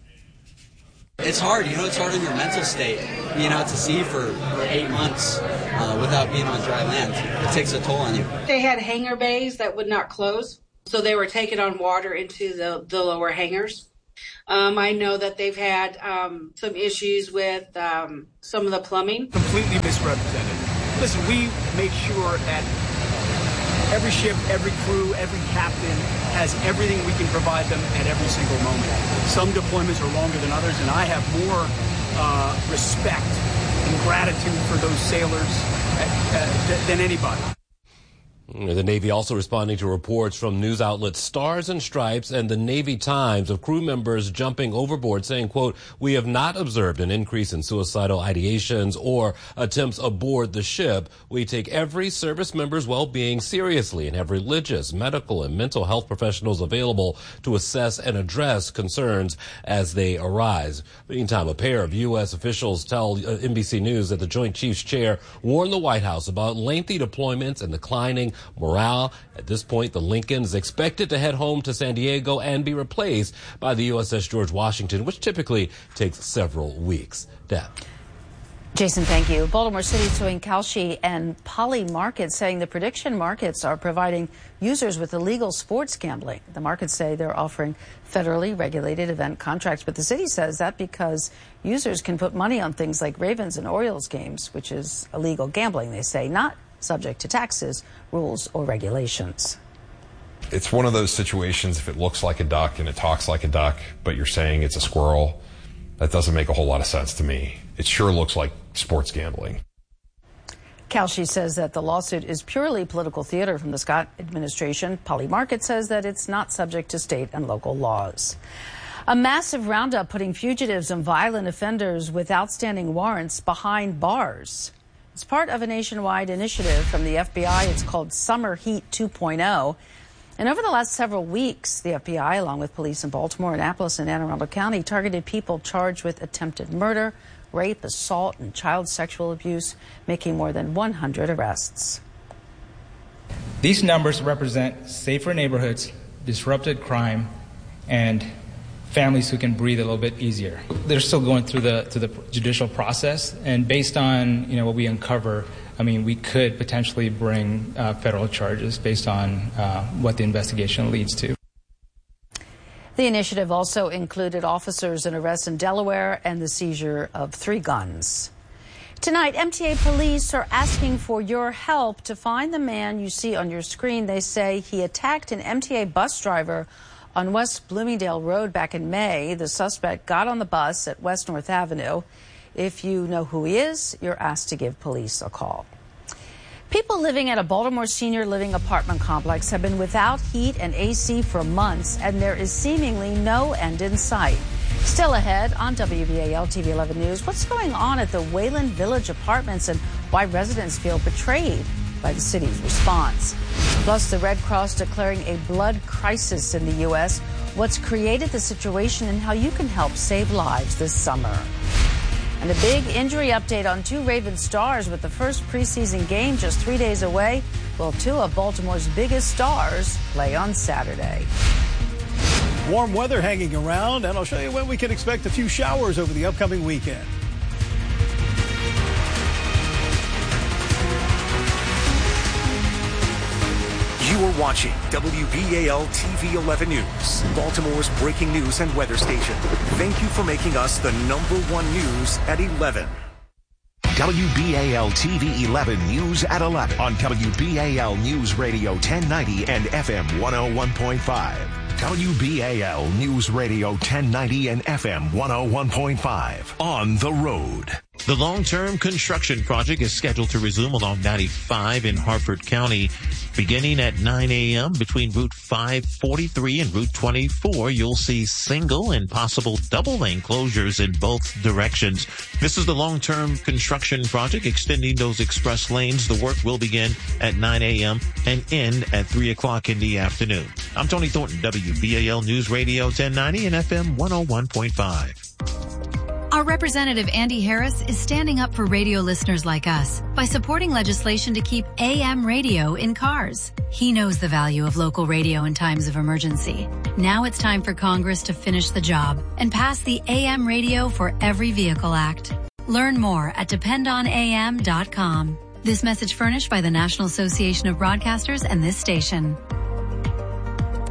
It's hard, you know, it's hard on your mental state, being out to sea for, for eight months uh, without being on dry land. It takes a toll on you. They had hangar bays that would not close. So they were taking on water into the, the lower hangars. Um, I know that they've had um, some issues with um, some of the plumbing. Completely misrepresented. Listen, we make sure that every ship, every crew, every captain has everything we can provide them at every single moment. Some deployments are longer than others, and I have more uh, respect and gratitude for those sailors uh, uh, than anybody. The Navy also responding to reports from news outlets Stars and Stripes and the Navy Times of crew members jumping overboard, saying, quote, "We have not observed an increase in suicidal ideations or attempts aboard the ship. We take every service member's well-being seriously and have religious, medical, and mental health professionals available to assess and address concerns as they arise." Meantime, a pair of U S officials tell uh, N B C News that the Joint Chiefs Chair warned the White House about lengthy deployments and declining morale. At this point, the Lincoln is expected to head home to San Diego and be replaced by the U S S George Washington, which typically takes several weeks. Deb. Jason, thank you. Baltimore City suing Kalshi and Poly Markets, saying the prediction markets are providing users with illegal sports gambling. The markets say they're offering federally regulated event contracts, but the city says that because users can put money on things like Ravens and Orioles games, which is illegal gambling, they say, not subject to taxes, rules, or regulations. It's one of those situations, if it looks like a duck and it talks like a duck, but you're saying it's a squirrel, that doesn't make a whole lot of sense to me. It sure looks like sports gambling. Kalshi says that the lawsuit is purely political theater from the Scott administration. Poly Market says that it's not subject to state and local laws. A massive roundup putting fugitives and violent offenders with outstanding warrants behind bars. It's part of a nationwide initiative from the F B I. It's called Summer Heat two point oh. And over the last several weeks, the F B I, along with police in Baltimore, Annapolis, and Anne Arundel County, targeted people charged with attempted murder, rape, assault, and child sexual abuse, making more than one hundred arrests. These numbers represent safer neighborhoods, disrupted crime, and families who can breathe a little bit easier. They're still going through the to the judicial process, and based on you know what we uncover, I mean, we could potentially bring uh, federal charges based on uh, what the investigation leads to. The initiative also included officers and arrests in Delaware and the seizure of three guns. Tonight, M T A police are asking for your help to find the man you see on your screen. They say he attacked an M T A bus driver on West Bloomingdale Road back in May. The suspect got on the bus at West North Avenue. If you know who he is, you're asked to give police a call. People living at a Baltimore senior living apartment complex have been without heat and A C for months, and there is seemingly no end in sight. Still ahead on W B A L T V eleven News, what's going on at the Wayland Village Apartments and why residents feel betrayed by the city's response. Plus, the Red Cross declaring a blood crisis in the U S, what's created the situation and how you can help save lives this summer. And a big injury update on two Ravens stars with the first preseason game just three days away. Well, two of Baltimore's biggest stars play on Saturday. Warm weather hanging around, and I'll show you when we can expect a few showers over the upcoming weekend. You are watching W B A L T V eleven News, Baltimore's breaking news and weather station. Thank you for making us the number one news at eleven. W B A L T V eleven News at eleven on W B A L News Radio ten ninety and F M one oh one point five. W B A L News Radio ten ninety and F M one oh one point five. On the road. The long-term construction project is scheduled to resume along ninety-five in Harford County. Beginning at nine a.m. between Route five forty-three and Route twenty-four, you'll see single and possible double-lane closures in both directions. This is the long-term construction project extending those express lanes. The work will begin at nine a.m. and end at three o'clock in the afternoon. I'm Tony Thornton, W B A L News Radio ten ninety and F M one oh one point five. Our representative Andy Harris is standing up for radio listeners like us by supporting legislation to keep A M radio in cars. He knows the value of local radio in times of emergency. Now it's time for Congress to finish the job and pass the A M Radio for Every Vehicle Act. Learn more at depend on A M dot com. This message furnished by the National Association of Broadcasters and this station.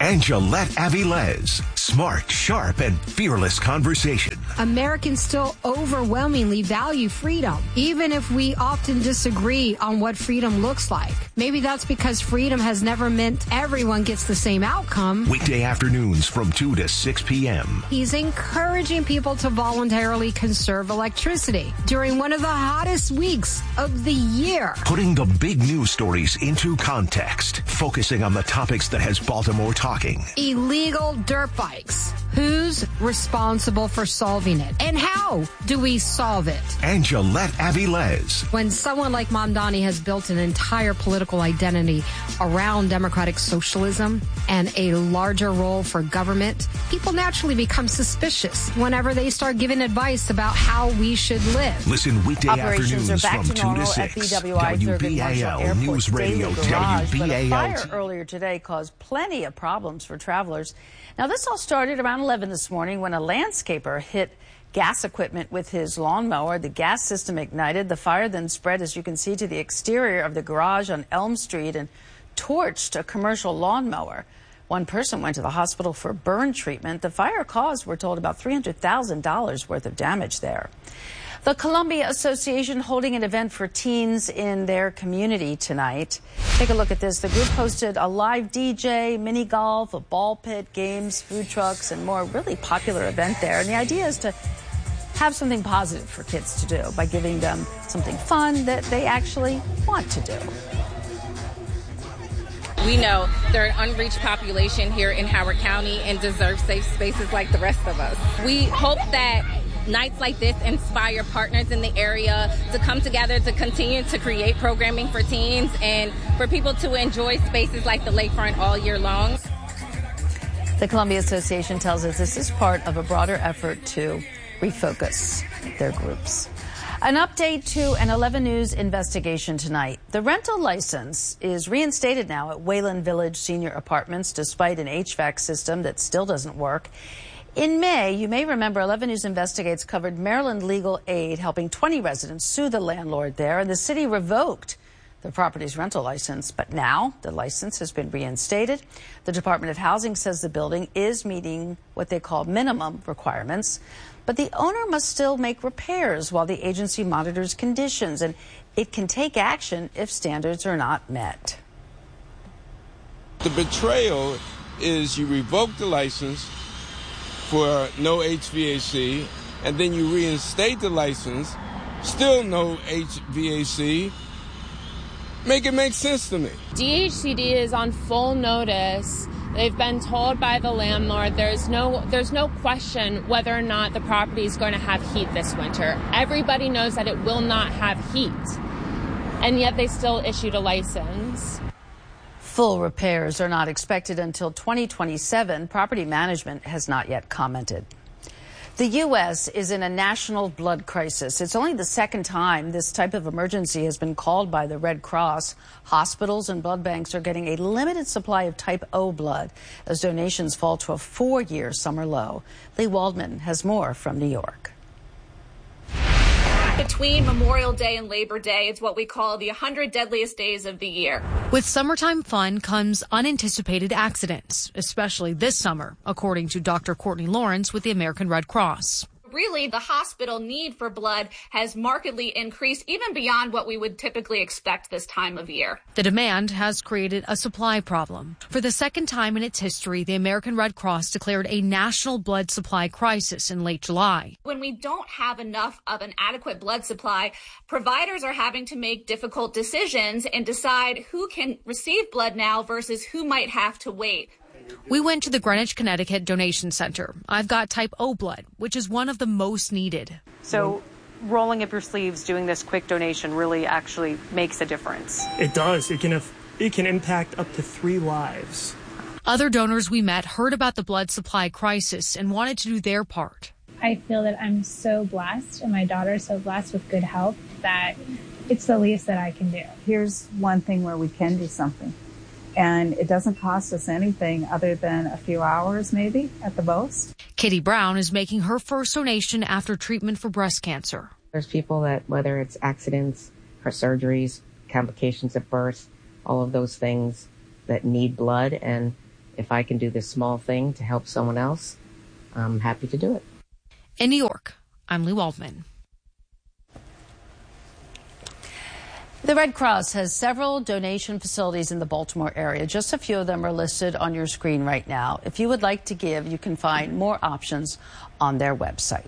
Angelette Avilés. Smart, sharp, and fearless conversation. Americans still overwhelmingly value freedom, even if we often disagree on what freedom looks like. Maybe that's because freedom has never meant everyone gets the same outcome. Weekday afternoons from two to six p.m. He's encouraging people to voluntarily conserve electricity during one of the hottest weeks of the year. Putting the big news stories into context, focusing on the topics that has Baltimore talking. Illegal dirt bikes. Who's responsible for solving it? And how do we solve it? Angelette Avilés. When someone like Mamdani has built an entire political identity around democratic socialism and a larger role for government, people naturally become suspicious whenever they start giving advice about how we should live. Listen weekday Operations afternoons are back from to two normal to at six. B W I W B A L News Radio. Garage, W B A L. but a fire earlier today caused plenty of problems for travelers. Now, this all started around eleven this morning when a landscaper hit gas equipment with his lawnmower. The gas system ignited. The fire then spread, as you can see, to the exterior of the garage on Elm Street and torched a commercial lawnmower. One person went to the hospital for burn treatment. The fire caused, we're told, about three hundred thousand dollars worth of damage there. The Columbia Association holding an event for teens in their community tonight. Take a look at this. The group hosted a live D J, mini golf, a ball pit, games, food trucks, and more. Really popular event there. And the idea is to have something positive for kids to do by giving them something fun that they actually want to do. We know they're an unreached population here in Howard County and deserve safe spaces like the rest of us. We hope that nights like this inspire partners in the area to come together to continue to create programming for teens and for people to enjoy spaces like the lakefront all year long. The Columbia Association tells us this is part of a broader effort to refocus their groups. An update to an eleven News investigation tonight. The rental license is reinstated now at Wayland Village Senior Apartments despite an H V A C system that still doesn't work. In May, you may remember eleven News Investigates covered Maryland Legal Aid helping twenty residents sue the landlord there, and the city revoked the property's rental license. But now the license has been reinstated. The Department of Housing says the building is meeting what they call minimum requirements, but the owner must still make repairs while the agency monitors conditions, and it can take action if standards are not met. The betrayal is you revoke the license for no H V A C, and then you reinstate the license, still no H V A C. Make it make sense to me. D H C D is on full notice. They've been told by the landlord there's no there's no question whether or not the property is going to have heat this winter. Everybody knows that it will not have heat, and yet they still issued a license. Full repairs are not expected until twenty twenty-seven. Property management has not yet commented. The U S is in a national blood crisis. It's only the second time this type of emergency has been called by the Red Cross. Hospitals and blood banks are getting a limited supply of type O blood as donations fall to a four-year summer low. Lee Waldman has more from New York. Between Memorial Day and Labor Day, it's what we call the one hundred deadliest days of the year. With summertime fun comes unanticipated accidents, especially this summer, according to Doctor Courtney Lawrence with the American Red Cross. Really, the hospital need for blood has markedly increased, even beyond what we would typically expect this time of year. The demand has created a supply problem. For the second time in its history, the American Red Cross declared a national blood supply crisis in late July. When we don't have enough of an adequate blood supply, providers are having to make difficult decisions and decide who can receive blood now versus who might have to wait. We went to the Greenwich, Connecticut Donation Center. I've got type O blood, which is one of the most needed. So rolling up your sleeves, doing this quick donation really actually makes a difference. It does. It can, it can impact up to three lives. Other donors we met heard about the blood supply crisis and wanted to do their part. I feel that I'm so blessed and my daughter is so blessed with good health that it's the least that I can do. Here's one thing where we can do something. And it doesn't cost us anything other than a few hours, maybe, at the most. Kitty Brown is making her first donation after treatment for breast cancer. There's people that, whether it's accidents or surgeries, complications at birth, all of those things that need blood, and if I can do this small thing to help someone else, I'm happy to do it. In New York, I'm Lou Waldman. The Red Cross has several donation facilities in the Baltimore area. Just a few of them are listed on your screen right now. If you would like to give, you can find more options on their website.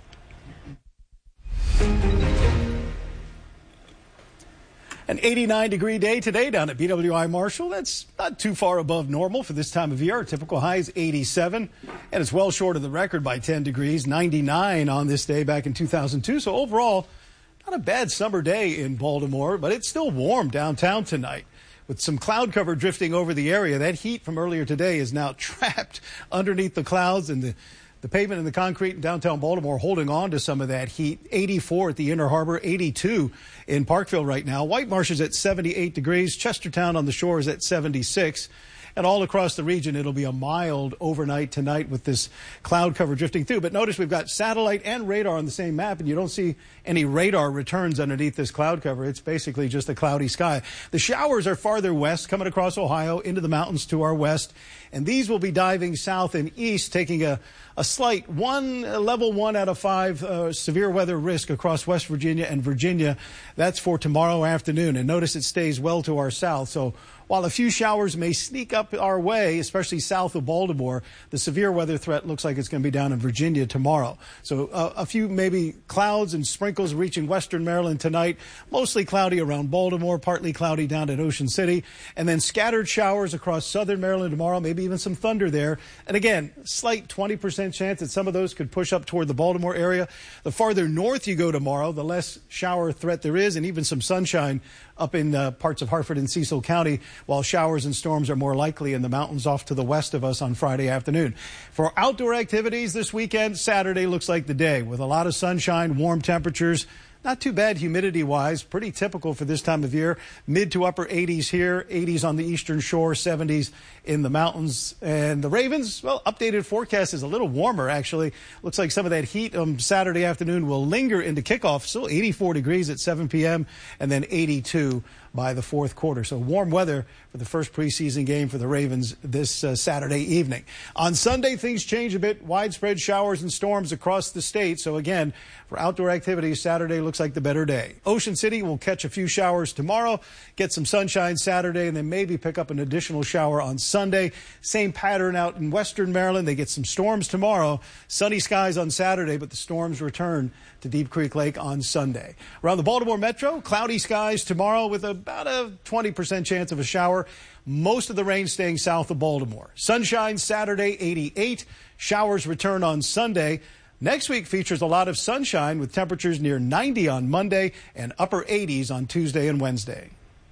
An eighty-nine degree day today down at B W I Marshall. That's not too far above normal for this time of year. Our typical high is eighty-seven, and it's well short of the record by ten degrees, ninety-nine on this day back in two thousand two. So overall, not a bad summer day in Baltimore, but it's still warm downtown tonight. With some cloud cover drifting over the area, that heat from earlier today is now trapped underneath the clouds, and the, the pavement and the concrete in downtown Baltimore holding on to some of that heat. eighty-four at the Inner Harbor, eighty-two in Parkville right now. White Marsh is at seventy-eight degrees. Chestertown on the shore is at seventy-six. And all across the region, it'll be a mild overnight tonight with this cloud cover drifting through. But notice we've got satellite and radar on the same map, and you don't see any radar returns underneath this cloud cover. It's basically just a cloudy sky. The showers are farther west, coming across Ohio into the mountains to our west. And these will be diving south and east, taking a, a slight one, level one out of five uh, severe weather risk across West Virginia and Virginia. That's for tomorrow afternoon. And notice it stays well to our south. So while a few showers may sneak up our way, especially south of Baltimore, the severe weather threat looks like it's going to be down in Virginia tomorrow. So uh, a few maybe clouds and sprinkles reaching western Maryland tonight, mostly cloudy around Baltimore, partly cloudy down at Ocean City, and then scattered showers across southern Maryland tomorrow, maybe even some thunder there. And again, slight twenty percent chance that some of those could push up toward the Baltimore area. The farther north you go tomorrow, the less shower threat there is, and even some sunshine up in uh, parts of Hartford and Cecil County, while showers and storms are more likely in the mountains off to the west of us on Friday afternoon. For outdoor activities this weekend, Saturday looks like the day with a lot of sunshine, warm temperatures. Not too bad humidity-wise, pretty typical for this time of year. Mid to upper eighties here, eighties on the eastern shore, seventies in the mountains. And the Ravens, well, updated forecast is a little warmer, actually. Looks like some of that heat on Saturday afternoon will linger into kickoff. Still eighty-four degrees at seven p.m. and then eighty-two by the fourth quarter. So warm weather for the first preseason game for the Ravens this uh, Saturday evening. On Sunday, things change a bit. Widespread showers and storms across the state. So again, for outdoor activities, Saturday looks like the better day. Ocean City will catch a few showers tomorrow, get some sunshine Saturday, and then maybe pick up an additional shower on Sunday. Same pattern out in western Maryland. They get some storms tomorrow. Sunny skies on Saturday, but the storms return to Deep Creek Lake on Sunday. Around the Baltimore Metro, cloudy skies tomorrow with about a twenty percent chance of a shower. Most of the rain staying south of Baltimore. Sunshine Saturday, eighty-eight. Showers return on Sunday. Next week features a lot of sunshine with temperatures near ninety on Monday and upper eighties on Tuesday and Wednesday.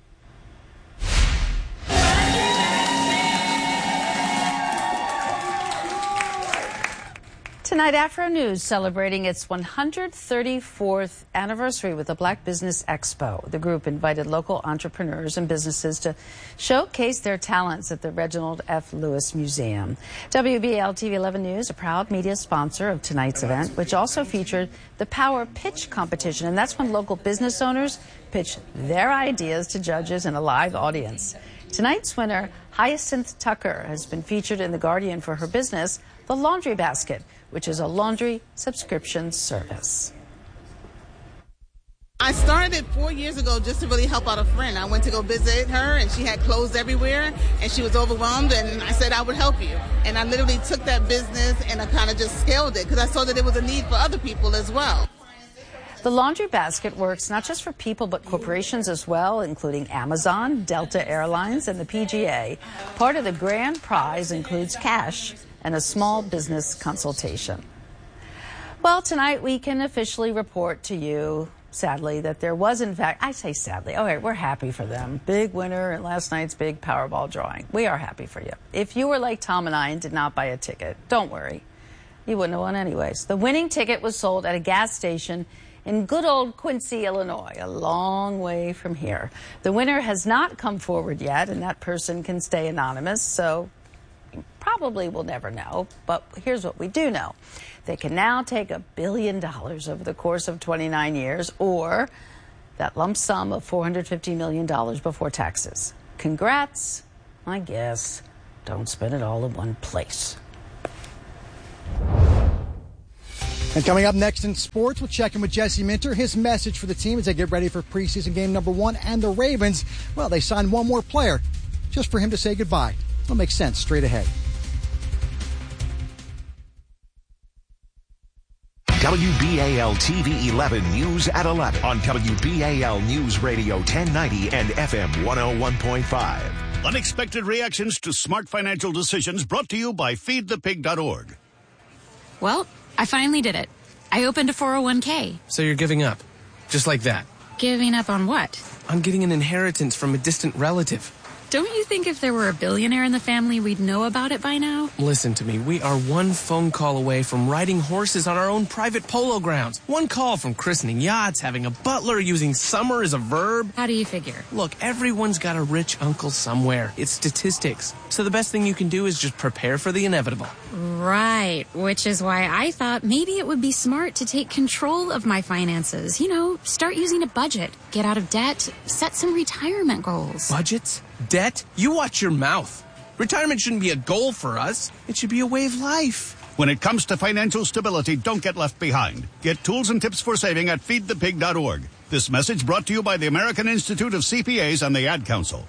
Tonight, Afro News celebrating its one hundred thirty-fourth anniversary with the Black Business Expo. The group invited local entrepreneurs and businesses to showcase their talents at the Reginald F. Lewis Museum. W B A L T V eleven News, a proud media sponsor of tonight's event, which also featured the Power Pitch competition. And that's when local business owners pitch their ideas to judges and a live audience. Tonight's winner, Hyacinth Tucker, has been featured in The Guardian for her business, The Laundry Basket, which is a laundry subscription service. I started it four years ago just to really help out a friend. I went to go visit her, and she had clothes everywhere, and she was overwhelmed, and I said I would help you. And I literally took that business, and I kind of just scaled it, because I saw that there was a need for other people as well. The Laundry Basket works not just for people, but corporations as well, including Amazon, Delta Airlines, and the P G A. Part of the grand prize includes cash and a small business consultation. Well, tonight we can officially report to you, sadly, that there was, in fact, I say sadly, all right, we're happy for them. Big winner in last night's big Powerball drawing. We are happy for you. If you were like Tom and I and did not buy a ticket, don't worry. You wouldn't have won anyways. The winning ticket was sold at a gas station in good old Quincy, Illinois, a long way from here. The winner has not come forward yet, and that person can stay anonymous, so probably we'll never know, but here's what we do know. They can now take a billion dollars over the course of twenty-nine years, or that lump sum of four hundred fifty million dollars before taxes. Congrats, I guess. Don't spend it all in one place. And coming up next in sports, we'll check in with Jesse Minter. His message for the team as they get ready for preseason game number one. And the Ravens, well, they signed one more player just for him to say goodbye. It'll make sense straight ahead. W B A L T V eleven News at eleven on W B A L News Radio ten ninety and F M one oh one point five. Unexpected reactions to smart financial decisions brought to you by feed the pig dot org. Well, I finally did it. I opened a four oh one k. So you're giving up? Just like that? Giving up on what? On getting an inheritance from a distant relative. Don't you think if there were a billionaire in the family, we'd know about it by now? Listen to me. We are one phone call away from riding horses on our own private polo grounds. One call from christening yachts, having a butler, using summer as a verb. How do you figure? Look, everyone's got a rich uncle somewhere. It's statistics. So the best thing you can do is just prepare for the inevitable. Right, which is why I thought maybe it would be smart to take control of my finances. You know, start using a budget, get out of debt, set some retirement goals. Budgets? Debt? You watch your mouth. Retirement shouldn't be a goal for us. It should be a way of life. When it comes to financial stability, don't get left behind. Get tools and tips for saving at feed the pig dot org. This message brought to you by the American Institute of C P As and the Ad Council.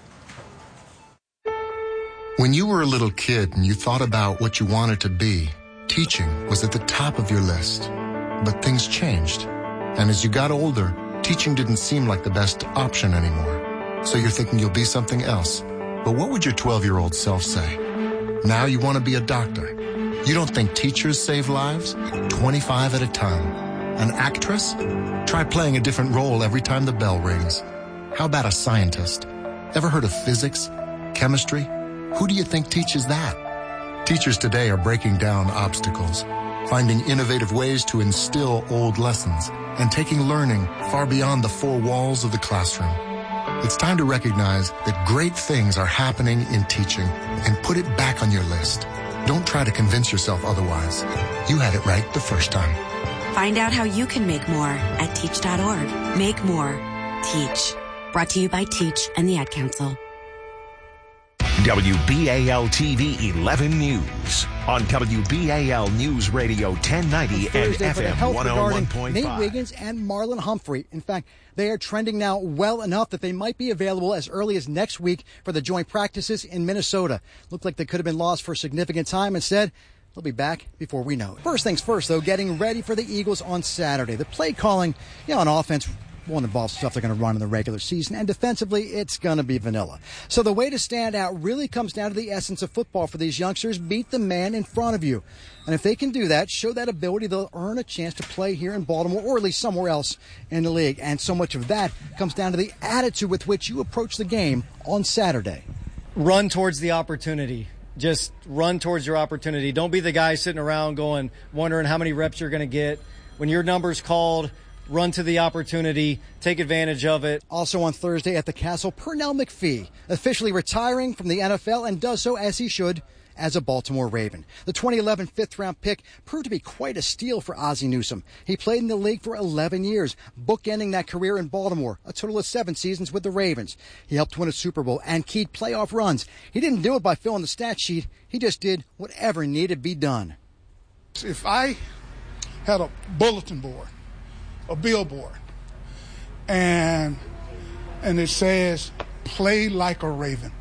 When you were a little kid and you thought about what you wanted to be, teaching was at the top of your list. But things changed. And as you got older, teaching didn't seem like the best option anymore. So you're thinking you'll be something else. But what would your twelve-year-old self say? Now you want to be a doctor. You don't think teachers save lives? twenty-five at a time. An actress? Try playing a different role every time the bell rings. How about a scientist? Ever heard of physics? Chemistry? Who do you think teaches that? Teachers today are breaking down obstacles, finding innovative ways to instill old lessons, and taking learning far beyond the four walls of the classroom. It's time to recognize that great things are happening in teaching and put it back on your list. Don't try to convince yourself otherwise. You had it right the first time. Find out how you can make more at teach dot org. Make more. Teach. Brought to you by Teach and the Ad Council. W B A L T V eleven News on W B A L News Radio ten ninety and F M one oh one point five. Nate Wiggins and Marlon Humphrey. In fact, they are trending now well enough that they might be available as early as next week for the joint practices in Minnesota. Looked like they could have been lost for a significant time. Instead, they'll be back before we know it. First things first, though, getting ready for the Eagles on Saturday. The play calling, you know, on offense won't involve stuff they're going to run in the regular season, and defensively, it's going to be vanilla. So the way to stand out really comes down to the essence of football for these youngsters. Beat the man in front of you. And if they can do that, show that ability, they'll earn a chance to play here in Baltimore or at least somewhere else in the league. And so much of that comes down to the attitude with which you approach the game on Saturday. Run towards the opportunity. Just run towards your opportunity. Don't be the guy sitting around going, wondering how many reps you're going to get. When your number's called, run to the opportunity, take advantage of it. Also on Thursday at the Castle, Pernell McPhee, officially retiring from the N F L and does so as he should as a Baltimore Raven. The twenty eleven fifth-round pick proved to be quite a steal for Ozzie Newsome. He played in the league for eleven years, bookending that career in Baltimore, a total of seven seasons with the Ravens. He helped win a Super Bowl and keyed playoff runs. He didn't do it by filling the stat sheet. He just did whatever needed to be done. If I had a bulletin board, a billboard, and and it says, play like a Raven.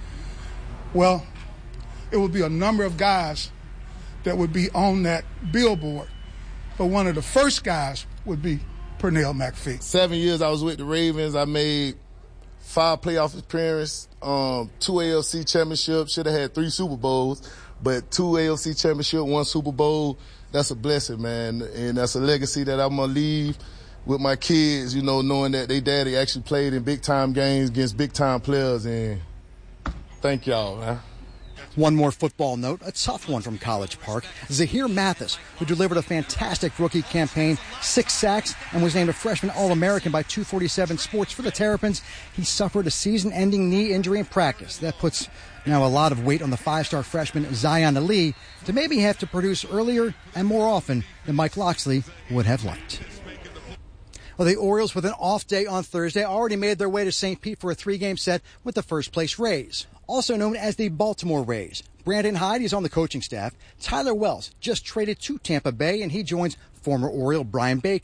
Well, it would be a number of guys that would be on that billboard. But one of the first guys would be Pernell McPhee. Seven years I was with the Ravens. I made five playoff appearances, um, two A F C championships. Should have had three Super Bowls, but two A F C championship, one Super Bowl. That's a blessing, man. And that's a legacy that I'm going to leave with my kids, you know, knowing that they daddy actually played in big-time games against big-time players. And thank y'all, man. One more football note, a tough one from College Park. Zahir Mathis, who delivered a fantastic rookie campaign, six sacks, and was named a freshman All-American by two forty-seven Sports for the Terrapins. He suffered a season-ending knee injury in practice. That puts now a lot of weight on the five-star freshman Zion Ali to maybe have to produce earlier and more often than Mike Locksley would have liked. Well, the Orioles, with an off day on Thursday, already made their way to Saint Pete for a three-game set with the first-place Rays, also known as the Baltimore Rays. Brandon Hyde, he's on the coaching staff. Tyler Wells just traded to Tampa Bay, and he joins former Oriole Brian Baker.